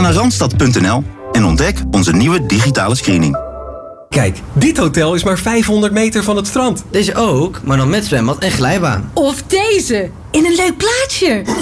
naar randstad.nl en ontdek onze nieuwe digitale screening. Kijk, dit hotel is maar 500 meter van het strand. Deze ook, maar dan met zwembad en glijbaan. Of deze, in een leuk plaatsje.